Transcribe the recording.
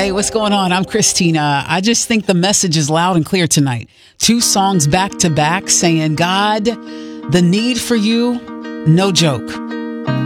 Hey, what's going on? I'm Christina. I just think the message is loud and clear tonight. 2 songs back to back saying, God, the need for you, no joke.